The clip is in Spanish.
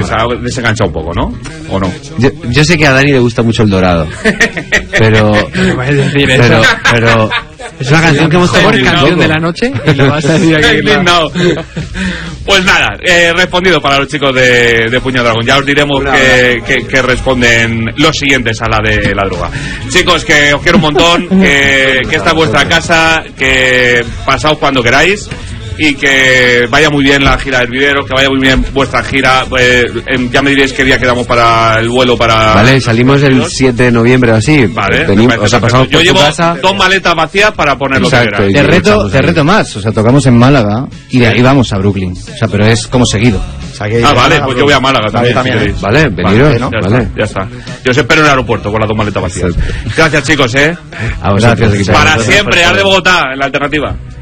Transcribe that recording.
se ha desenganchado un poco, ¿no? ¿O no? Yo sé que a Dani le gusta mucho El Dorado, pero es una canción que hemos tocado. Canción de la noche y lo vas a decir aquí. Pues nada, respondido para los chicos de Puño Dragón. Ya os diremos que responden los siguientes a la de la droga. Chicos, que os quiero un montón, que esta es vuestra casa, que pasaos cuando queráis y que vaya muy bien la gira del vivero, que vaya muy bien vuestra gira. Ya me diréis qué día quedamos para el vuelo para... Vale, salimos el 7 de noviembre o así. Vale, pasamos yo por llevo tu casa. 2 maletas vacías para poner lo que queráis. Te reto más, o sea, tocamos en Málaga y de ahí vamos a Brooklyn, o sea, pero es como seguido. O sea, que vale, pues yo voy a Málaga también. Vale, veniros, vale. Ya está. Yo os espero en el aeropuerto con las 2 maletas vacías. Gracias, chicos, A vosotros. Para siempre, Ar de Bogotá, en la alternativa.